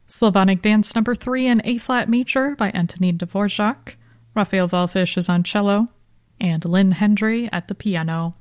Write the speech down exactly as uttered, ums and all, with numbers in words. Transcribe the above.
Slavonic Dance Number three in A-flat major by Antonin Dvorak. Raphael Wellfisch is on cello, and Lynn Hendry at the piano.